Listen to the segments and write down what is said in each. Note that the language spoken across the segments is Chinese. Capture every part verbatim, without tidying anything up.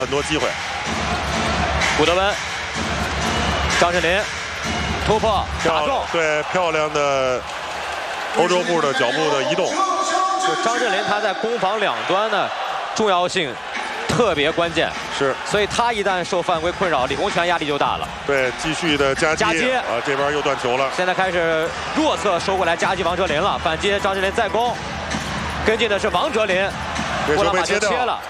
很多机会。 古德温、张镇麟突破打中， 对，漂亮的欧洲步的脚步的移动。 就张镇麟他在攻防两端的重要性特别关键， 是， 所以他一旦受犯规困扰，李洪权压力就大了。 对，继续的夹击， 夹击啊，这边又断球了。 现在开始弱侧收过来夹击王哲林了，反击张镇麟再攻，跟进的是王哲林，布朗把球切了。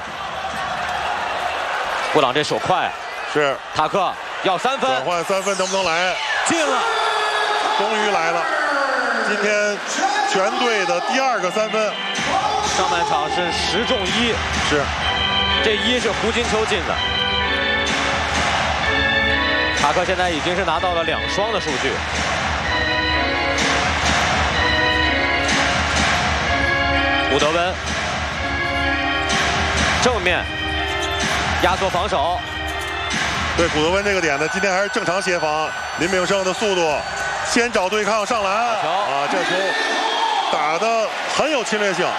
布朗这手快， 是塔克要三分， 转换三分能不能来？ 进了， 终于来了。今天全队的第二个三分， 上半场是十中一， 是， 这一是胡金秋进的。塔克现在已经是拿到了两双的数据。古德温正面压缩防守。 对古德温这个点呢，今天还是正常协防。林炳胜的速度，先找对抗上篮啊，这球打得很有侵略性。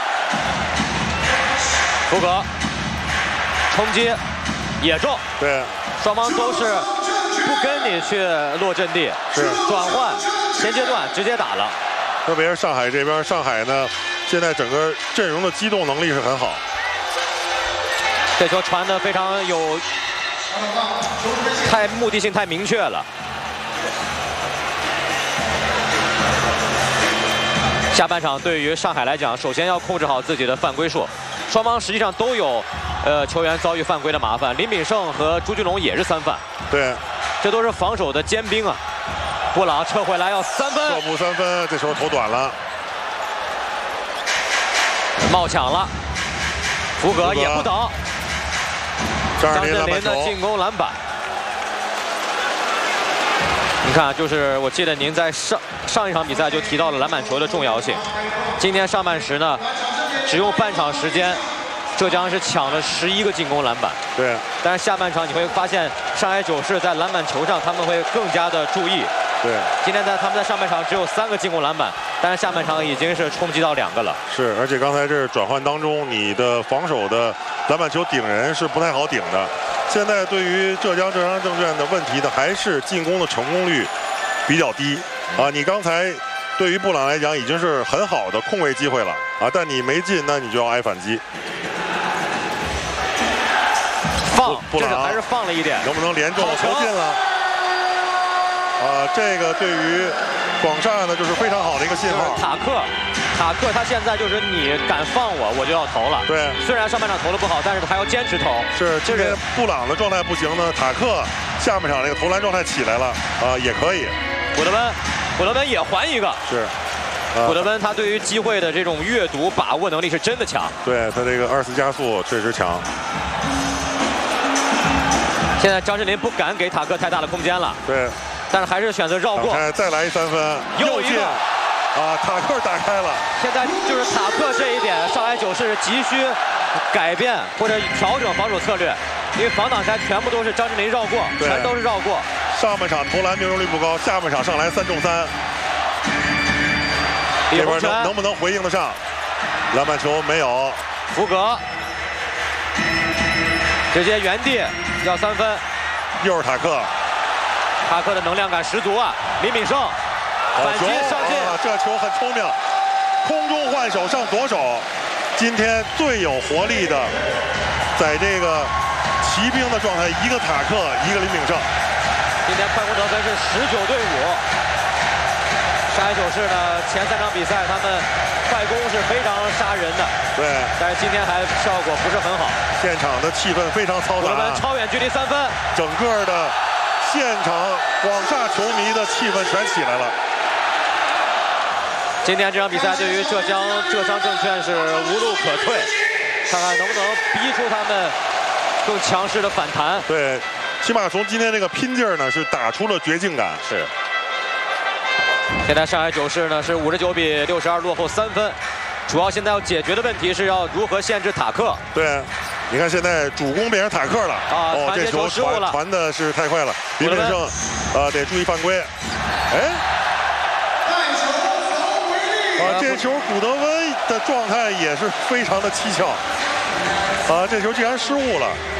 福格冲击也中， 对， 双方都是不跟你去落阵地， 是转换前阶段直接打了。 特别是上海这边，上海呢现在整个阵容的机动能力是很好。 这球传得非常有，太目的性太明确了。下半场对于上海来讲，首先要控制好自己的犯规数。双方实际上都有，呃，球员遭遇犯规的麻烦。林炳胜和朱俊龙也是三犯。 对， 这都是防守的尖兵啊。布朗撤回来要三分， 错步三分，这球投短了， 冒抢了，福格也不等。 张镇麟的进攻篮板。你看，就是我记得您在上上一场比赛就提到了篮板球的重要性。今天上半时呢，只用半场时间，浙江是抢了十一个进攻篮板。 对。 但是下半场你会发现，上海九市在篮板球上他们会更加的注意。 对。 今天在他们在上半场只有三个进攻篮板，但是下半场已经是冲击到两个了。 是，而且刚才这转换当中，你的防守的篮板球顶人是不太好顶的。现在对于浙江浙商证券的问题呢，还是进攻的成功率比较低啊。你刚才对于布朗来讲已经是很好的空位机会了啊，但你没进，那你就要挨反击。 放，布朗还是放了一点， 能不能连中投进了？啊，这个对于广厦呢就是非常好的一个信号。 塔克。塔克他现在就是你敢放我，我就要投了。 对， 虽然上半场投的不好，但是他要坚持投。 是，今天布朗的状态不行呢，塔克下半场这个投篮状态起来了，啊，也可以。 古德温，古德温也还一个。 是， 啊、古德温他对于机会的这种阅读把握能力是真的强。 对他这个二次加速确实强。 现在张镇麟不敢给塔克太大的空间了。 对， 但是还是选择绕过。 再来一三分， 又一个。 啊，塔克打开了。 现在就是塔克这一点，上海九市急需改变或者调整防守策略，因为防挡拆全部都是张镇麟绕过，全都是绕过。 上半场投篮命中率不高，下半场上来三中三。这边能能不能回应得上？篮板球没有。 福格直接原地要三分， 又是塔克。 塔克的能量感十足啊！林炳胜。反击上进、 啊，这球很聪明，空中换手上左手。今天最有活力的，在这个骑兵的状态，一个塔克，一个林炳胜。 今天快攻得分是十九对五。上海九市呢，前三场比赛他们快攻是非常杀人的， 对， 但是今天还效果不是很好。 现场的气氛非常嘈杂， 超远距离三分， 整个的现场广厦球迷的气氛全起来了。 今天这场比赛对于浙江浙商证券是无路可退，看看能不能逼出他们更强势的反弹。 对，起码从今天这个拼劲儿呢，是打出了绝境感。 是。现在上海九市呢是五十九比六十二落后三分，主要现在要解决的问题是要如何限制塔克。 对，你看现在主攻变成塔克了。 啊， 哦，这球传传的是太快了，林炳胜，呃，得注意犯规。哎。啊，这球古德温的状态也是非常的蹊跷，啊，这球竟然失误了。